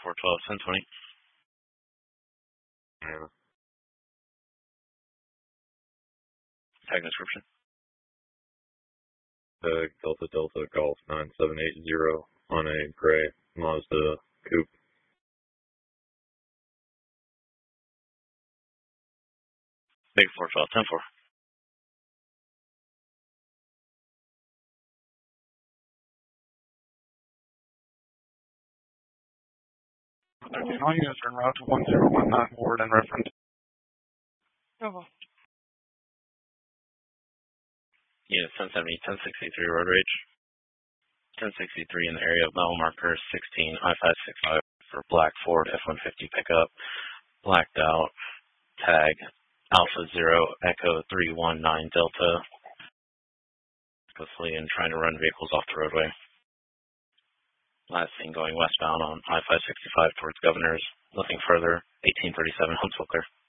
10-4, 10-20. Yeah. Tag description. Delta Delta Golf 9780 on a gray Mazda coupe. Big 412, 10-4. Okay, all units are en route to 1019 Ward and reference. Bravo. Unit 1070, 1063 road rage. 1063 in the area of mile marker 16 I-565 for black Ford F-150 pickup. Blacked out. Tag Alpha 0 Echo 319 Delta. Hopefully and trying to run vehicles off the roadway. Last seen going westbound on I-565 towards Governor's. Nothing further. 1837 Huntsville clear.